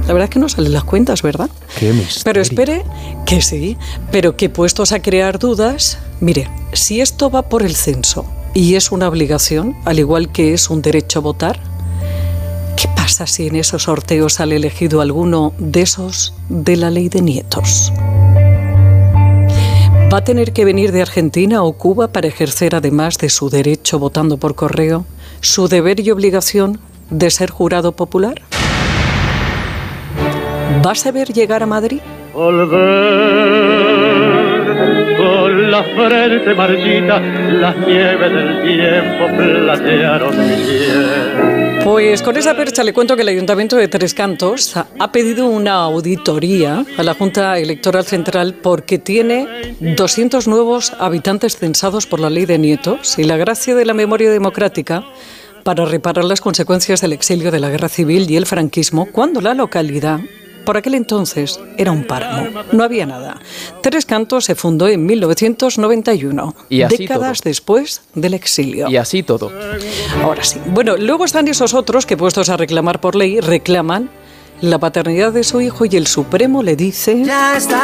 La verdad es que no salen las cuentas, ¿verdad? ¡Qué misterio! Pero espere que sí, pero que puestos a crear dudas, mire, si esto va por el censo y es una obligación, al igual que es un derecho a votar, ¿qué pasa si en esos sorteos sale elegido alguno de esos de la ley de nietos? ¿Va a tener que venir de Argentina o Cuba para ejercer, además de su derecho votando por correo, su deber y obligación de ser jurado popular? ¿Va a saber llegar a Madrid? Volver con la frente marchita, las nieves del tiempo platearon mi piel. Pues con esa percha le cuento que el Ayuntamiento de Tres Cantos ha pedido una auditoría a la Junta Electoral Central porque tiene 200 nuevos habitantes censados por la ley de nietos y la gracia de la memoria democrática para reparar las consecuencias del exilio de la Guerra Civil y el franquismo, cuando la localidad, por aquel entonces, era un páramo. No había nada. Tres Cantos se fundó en 1991, y así décadas todo. Después del exilio. Y así todo. Ahora sí. Bueno, luego están esos otros que, puestos a reclamar por ley, reclaman la paternidad de su hijo y el Supremo le dice... Ya es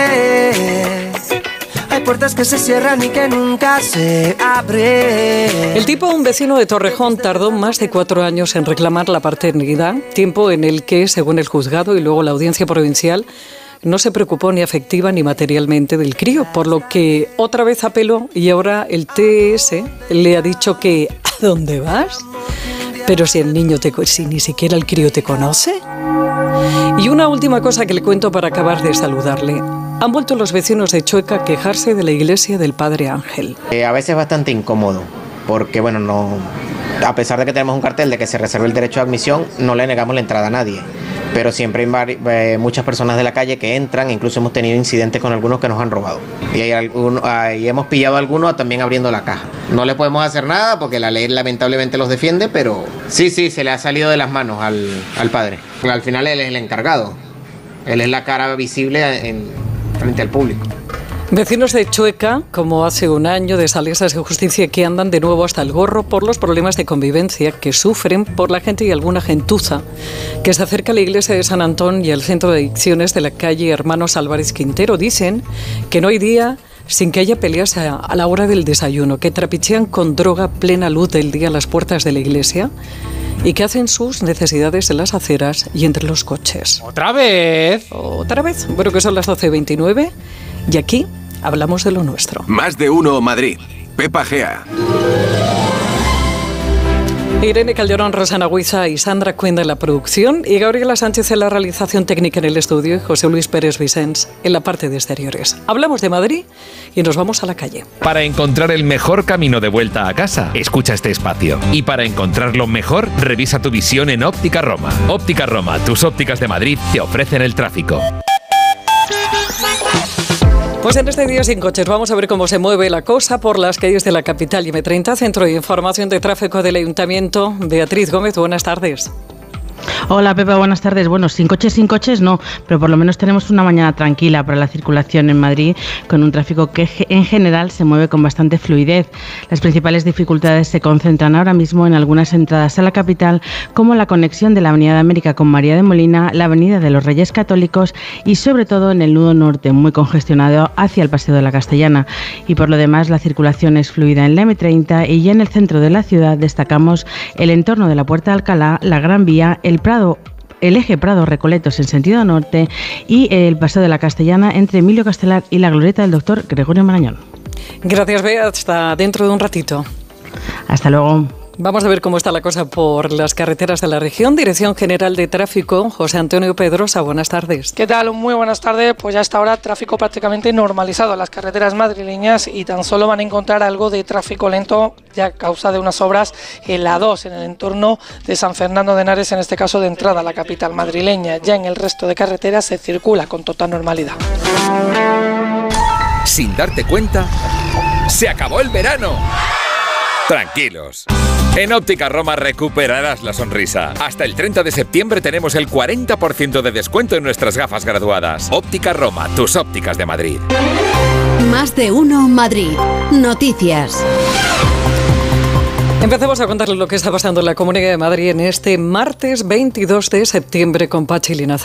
tarde. Hay puertas que se cierran y que nunca se abren. El tipo, un vecino de Torrejón, tardó más de 4 años en reclamar la paternidad, tiempo en el que, según el juzgado y luego la audiencia provincial, no se preocupó ni afectiva ni materialmente del crío, por lo que otra vez apeló y ahora el TS le ha dicho que ¿a dónde vas? Pero si el niño si ni siquiera el crío te conoce. Y una última cosa que le cuento para acabar de saludarle. Han vuelto los vecinos de Chueca a quejarse de la iglesia del Padre Ángel. A veces es bastante incómodo, porque bueno, no, a pesar de que tenemos un cartel de que se reserva el derecho de admisión, no le negamos la entrada a nadie. Pero siempre hay muchas personas de la calle que entran, incluso hemos tenido incidentes con algunos que nos han robado. Y hemos pillado a algunos también abriendo la caja. No le podemos hacer nada porque la ley lamentablemente los defiende, pero sí, se le ha salido de las manos al padre. Al final él es el encargado. Él es la cara visible frente al público. Vecinos de Chueca, como hace un año, de Salesas de Justicia, que andan de nuevo hasta el gorro por los problemas de convivencia que sufren por la gente y alguna gentuza que se acerca a la iglesia de San Antón y al centro de adicciones de la calle Hermanos Álvarez Quintero. Dicen que no hay día sin que haya peleas a la hora del desayuno, que trapichean con droga a plena luz del día a las puertas de la iglesia y que hacen sus necesidades en las aceras y entre los coches. ¿Otra vez? ¿Otra vez? Bueno, que son las 12:29 y aquí hablamos de lo nuestro. Más de uno Madrid. Pepa Gea. Irene Calderón, Rosana Huiza y Sandra Cuenda en la producción y Gabriela Sánchez en la realización técnica en el estudio y José Luis Pérez Vicens en la parte de exteriores. Hablamos de Madrid y nos vamos a la calle. Para encontrar el mejor camino de vuelta a casa, escucha este espacio. Y para encontrarlo mejor, revisa tu visión en Óptica Roma. Óptica Roma, tus ópticas de Madrid te ofrecen el tráfico. Pues en este día sin coches vamos a ver cómo se mueve la cosa por las calles de la capital y M30, Centro de Información de Tráfico del Ayuntamiento. Beatriz Gómez, buenas tardes. Hola Pepa, buenas tardes. Bueno, sin coches no, pero por lo menos tenemos una mañana tranquila para la circulación en Madrid, con un tráfico que en general se mueve con bastante fluidez. Las principales dificultades se concentran ahora mismo en algunas entradas a la capital, como la conexión de la Avenida de América con María de Molina, la Avenida de los Reyes Católicos y sobre todo en el nudo norte, muy congestionado hacia el Paseo de la Castellana. Y por lo demás la circulación es fluida en la M30 y ya en el centro de la ciudad destacamos el entorno de la Puerta de Alcalá, la Gran Vía, el eje Prado-Recoletos en sentido norte y el Paseo de la Castellana entre Emilio Castelar y la glorieta del Dr. Gregorio Marañón. Gracias, Bea. Hasta dentro de un ratito. Hasta luego. Vamos a ver cómo está la cosa por las carreteras de la región. Dirección General de Tráfico, José Antonio Pedrosa, buenas tardes. ¿Qué tal? Muy buenas tardes. Pues ya hasta ahora tráfico prácticamente normalizado en las carreteras madrileñas y tan solo van a encontrar algo de tráfico lento ya a causa de unas obras en la 2, en el entorno de San Fernando de Henares, en este caso de entrada a la capital madrileña. Ya en el resto de carreteras se circula con total normalidad. Sin darte cuenta, ¡se acabó el verano! Tranquilos. En Óptica Roma recuperarás la sonrisa. Hasta el 30 de septiembre tenemos el 40% de descuento en nuestras gafas graduadas. Óptica Roma, tus ópticas de Madrid. Más de uno Madrid. Noticias. Empecemos a contarles lo que está pasando en la Comunidad de Madrid en este martes 22 de septiembre con Pachi Linaza.